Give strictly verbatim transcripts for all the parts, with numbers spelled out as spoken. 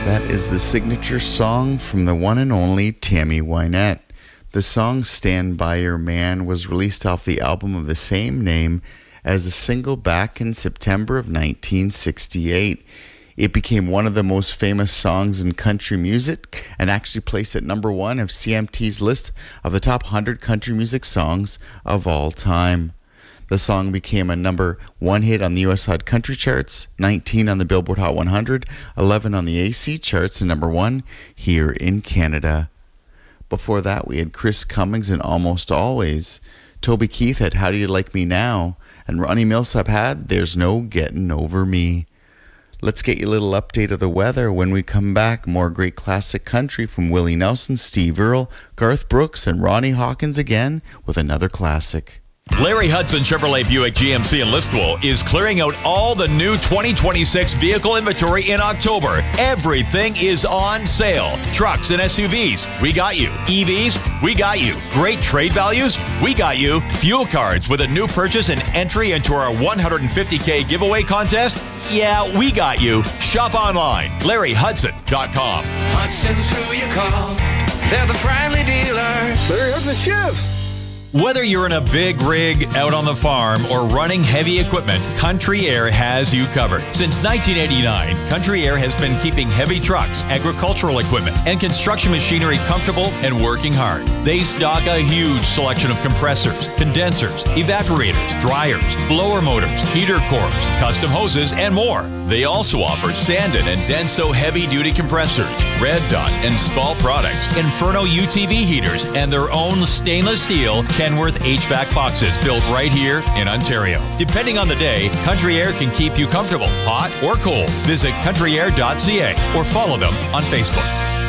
That is the signature song from the one and only Tammy Wynette. The song Stand By Your Man was released off the album of the same name as a single back in September of nineteen sixty-eight. It became one of the most famous songs in country music and actually placed at number one of C M T's list of the top one hundred country music songs of all time. The song became a number one hit on the U S Hot Country charts, nineteen on the Billboard Hot one hundred, eleven on the A C charts, and number one here in Canada. Before that, we had Chris Cummings and Almost Always. Toby Keith had How Do You Like Me Now? And Ronnie Milsap had There's No Getting Over Me. Let's get you a little update of the weather. When we come back, more great classic country from Willie Nelson, Steve Earle, Garth Brooks, and Ronnie Hawkins again with another classic. Larry Hudson Chevrolet Buick G M C in Listowel is clearing out all the new twenty twenty-six vehicle inventory in October. Everything is on sale. Trucks and S U Vs, we got you. E Vs, we got you. Great trade values, we got you. Fuel cards with a new purchase and entry into our one hundred fifty thousand giveaway contest, yeah, we got you. Shop online, larry hudson dot com. Hudson's who you call. They're the friendly dealer. Larry Hudson Chef. Whether you're in a big rig out on the farm or running heavy equipment, Country Air has you covered. Since nineteen eighty-nine, Country Air has been keeping heavy trucks, agricultural equipment, and construction machinery comfortable and working hard. They stock a huge selection of compressors, condensers, evaporators, dryers, blower motors, heater cores, custom hoses, and more. They also offer Sandon and Denso heavy-duty compressors, Red Dot and Spall products, Inferno U T V heaters, and their own stainless steel Kenworth H V A C boxes built right here in Ontario. Depending on the day, Country Air can keep you comfortable, hot or cold. Visit country air dot c a or follow them on Facebook.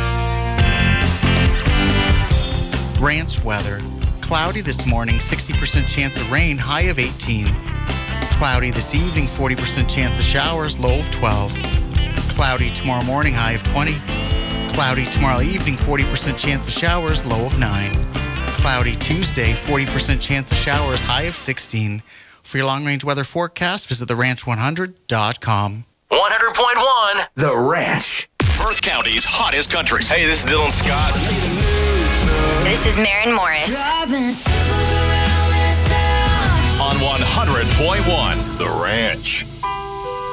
Ranch weather. Cloudy this morning, sixty percent chance of rain, high of eighteen. Cloudy this evening, forty percent chance of showers, low of twelve. Cloudy tomorrow morning, high of twenty. Cloudy tomorrow evening, forty percent chance of showers, low of nine. Cloudy Tuesday, forty percent chance of showers, high of sixteen. For your long-range weather forecast, visit the ranch one hundred dot com. one hundred point one The Ranch. Perth County's hottest country. Hey, this is Dylan Scott. This is Maren Morris. On one hundred point one The Ranch.